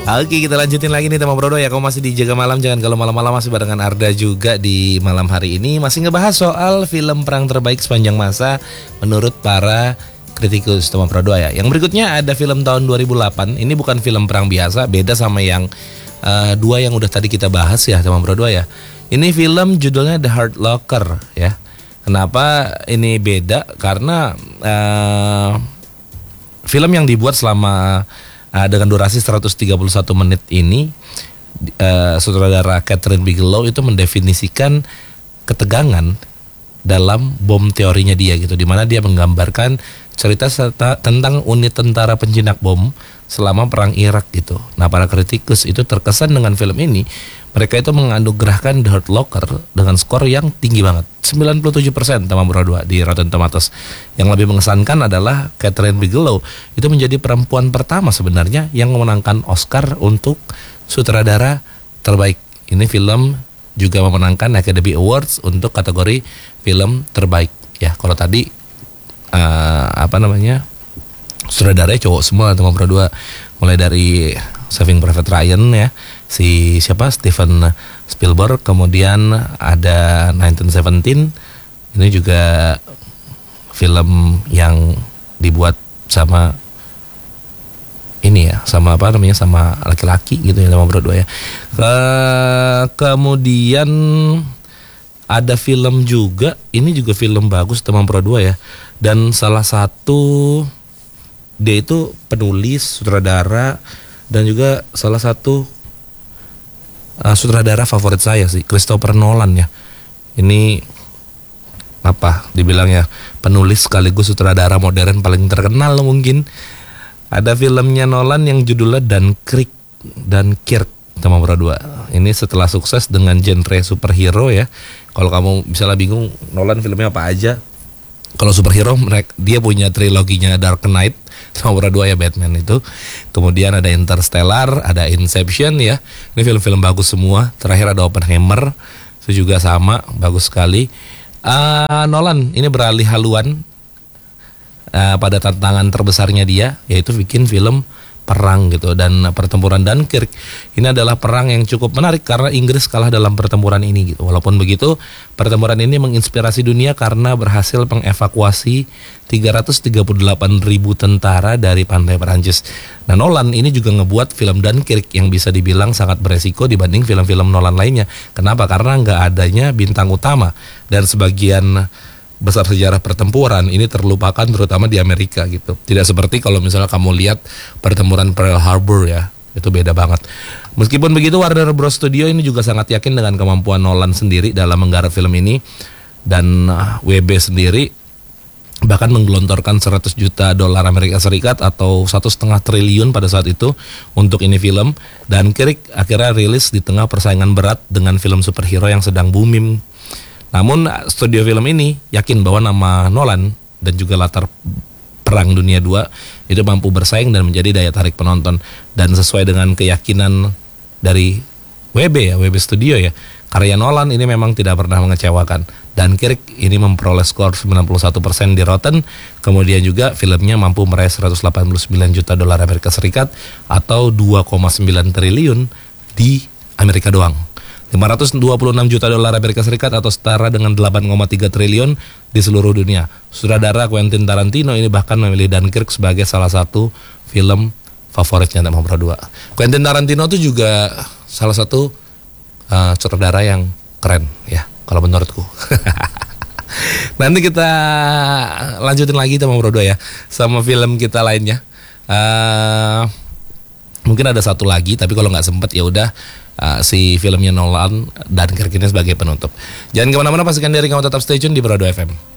Oke, kita lanjutin lagi nih tema Brodo ya. Kamu masih di Jaga Malam, jangan kalau malam-malam, masih barengan Arda juga di malam hari ini. Masih ngebahas soal film perang terbaik sepanjang masa menurut para kritikus tema Brodo ya. Yang berikutnya ada film tahun 2008. Ini bukan film perang biasa, beda sama yang dua yang udah tadi kita bahas ya tema Brodo ya. Ini film judulnya The Hurt Locker ya. Kenapa ini beda? Karena film yang dibuat selama dengan durasi 131 menit ini, sutradara Catherine Bigelow itu mendefinisikan ketegangan dalam bom teorinya dia gitu, dimana dia menggambarkan cerita tentang unit tentara penjinak bom selama perang Irak gitu. Nah, para kritikus itu terkesan dengan film ini. Mereka itu menganugerahkan The Hurt Locker dengan skor yang tinggi banget, 97% sama berdua di Rotten Tomatoes. Yang lebih mengesankan adalah Catherine Bigelow itu menjadi perempuan pertama sebenarnya yang memenangkan Oscar untuk sutradara terbaik. Ini film juga memenangkan Academy Awards untuk kategori film terbaik. Ya, kalau tadi sutradaranya cowok semua sama berdua, mulai dari Saving Private Ryan ya, si siapa, Steven Spielberg, kemudian ada 1917. Ini juga film yang dibuat sama ini ya, sama sama laki-laki gitu ya, sama berdua ya. Kemudian ada film juga, ini juga film bagus teman berdua ya. Dan salah satu, dia itu penulis, sutradara, dan juga salah satu sutradara favorit saya sih, Christopher Nolan ya. Ini dibilangnya penulis sekaligus sutradara modern paling terkenal mungkin. Ada filmnya Nolan yang judulnya Dunkirk sama berdua. Ini setelah sukses dengan genre superhero ya. Kalau kamu misalnya bingung Nolan filmnya apa aja, kalau superhero dia punya triloginya Dark Knight sama berdua ya, Batman itu. Kemudian ada Interstellar, ada Inception ya. Ini film-film bagus semua. Terakhir ada Oppenheimer, itu juga sama, bagus sekali. Nolan ini beralih haluan pada tantangan terbesarnya dia, yaitu bikin film perang gitu. Dan pertempuran Dunkirk ini adalah perang yang cukup menarik karena Inggris kalah dalam pertempuran ini gitu. Walaupun begitu, pertempuran ini menginspirasi dunia karena berhasil mengevakuasi 338.000 tentara dari pantai Perancis. Nah, Nolan ini juga ngebuat film Dunkirk yang bisa dibilang sangat beresiko dibanding film-film Nolan lainnya. Kenapa? Karena nggak adanya bintang utama, dan sebagian besar sejarah pertempuran ini terlupakan, terutama di Amerika gitu. Tidak seperti kalau misalnya kamu lihat pertempuran Pearl Harbor ya, itu beda banget. Meskipun begitu, Warner Bros Studio ini juga sangat yakin dengan kemampuan Nolan sendiri dalam menggarap film ini. Dan WB sendiri bahkan menggelontorkan 100 juta dolar Amerika Serikat atau 1,5 triliun pada saat itu untuk ini film. Dan Dunkirk akhirnya rilis di tengah persaingan berat dengan film superhero yang sedang booming. Namun studio film ini yakin bahwa nama Nolan dan juga latar Perang Dunia II itu mampu bersaing dan menjadi daya tarik penonton. Dan sesuai dengan keyakinan dari WB Studio ya, karya Nolan ini memang tidak pernah mengecewakan. Dunkirk ini memperoleh skor 91% di Rotten. Kemudian juga filmnya mampu meraih 189 juta dolar Amerika Serikat atau 2,9 triliun di Amerika doang. 526 juta dolar Amerika Serikat atau setara dengan 8,3 triliun di seluruh dunia. Sutradara Quentin Tarantino ini bahkan memilih Dunkirk sebagai salah satu film favoritnya nomor 2. Quentin Tarantino itu juga salah satu sutradara yang keren ya, kalau menurutku. Nanti kita lanjutin lagi nomor 2 ya, sama film kita lainnya. Mungkin ada satu lagi, tapi kalau nggak sempet ya udah. Si filmnya Nolan dan Dunkirk ini sebagai penutup. Jangan kemana-mana, pastikan diri kamu tetap stay tune di Brodo FM.